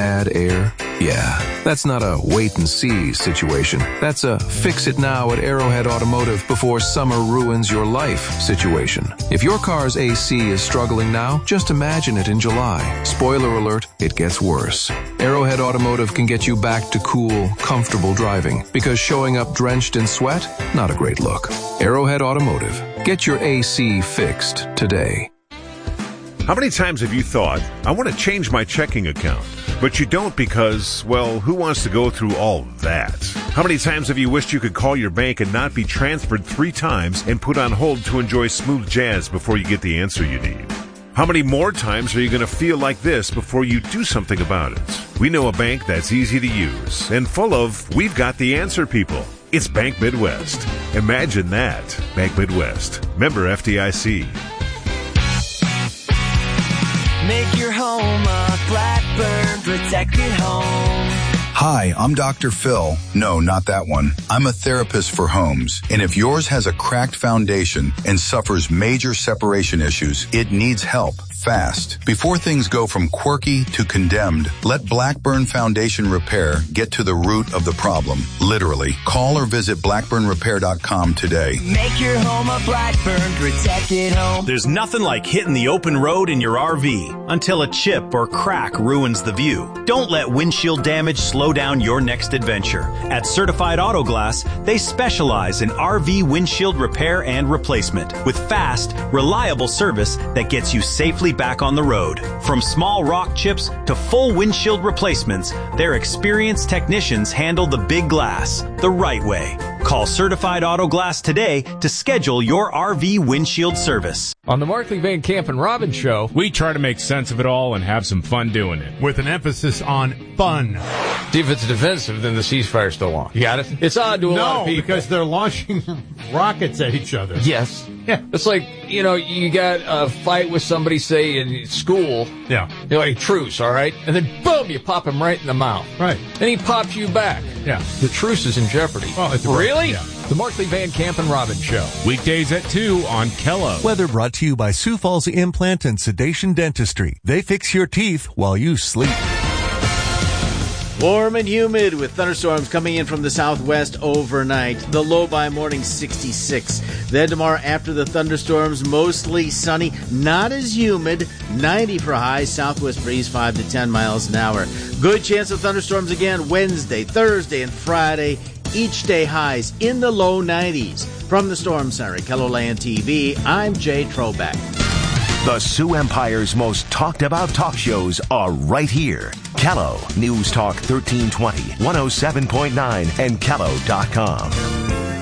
bad air? Yeah, that's not a wait-and-see situation. That's a fix-it-now at Arrowhead Automotive before summer ruins your life situation. If your car's AC is struggling now, just imagine it in July. Spoiler alert, it gets worse. Arrowhead Automotive can get you back to cool, comfortable driving because showing up drenched in sweat, not a great look. Arrowhead Automotive. Get your AC fixed today. How many times have you thought, I want to change my checking account? But you don't because, well, who wants to go through all that? How many times have you wished you could call your bank and not be transferred 3 times and put on hold to enjoy smooth jazz before you get the answer you need? How many more times are you going to feel like this before you do something about it? We know a bank that's easy to use and full of we've got the answer people. It's Bank Midwest. Imagine that. Bank Midwest. Member FDIC. Make your home a Blackburn protected home. Hi, I'm Dr. Phil. No, not that one. I'm a therapist for homes. And if yours has a cracked foundation and suffers major separation issues, it needs help fast. Before things go from quirky to condemned, let Blackburn Foundation Repair get to the root of the problem. Literally. Call or visit blackburnrepair.com today. Make your home a Blackburn protected home. There's nothing like hitting the open road in your RV until a chip or crack ruins the view. Don't let windshield damage slow down your next adventure. At Certified Auto Glass, they specialize in RV windshield repair and replacement with fast, reliable service that gets you safely back on the road. From small rock chips to full windshield replacements, their experienced technicians handle the big glass the right way. Call Certified Auto Glass today to schedule your RV windshield service. On the Markley Van Camp and Robbins Show, we try to make sense of it all and have some fun doing it. With an emphasis on fun. See, if it's defensive, then the ceasefire's still on. You got it? It's odd to a lot of people. No, because they're launching rockets at each other. Yes. Yeah. It's like, you know, you got a fight with somebody, say, in school. Yeah. You're like, truce, all right? And then, boom, you pop him right in the mouth. Right. And he pops you back. Yeah. The truce is in jeopardy. Well, it's really? Yeah. The Markley Van Camp and Robbins Show. Weekdays at 2 on Kello. Weather brought to you by Sioux Falls Implant and Sedation Dentistry. They fix your teeth while you sleep. Warm and humid with thunderstorms coming in from the southwest overnight. The low by morning 66. Then tomorrow after the thunderstorms, mostly sunny, not as humid. 90 for highs, southwest breeze 5 to 10 miles an hour. Good chance of thunderstorms again Wednesday, Thursday, and Friday. Each day highs in the low 90s. From the Storm Center at KELOLAND TV, I'm Jay Trobeck. The Sioux Empire's most talked about talk shows are right here. Kello, News Talk 1320, 107.9, and Kello.com.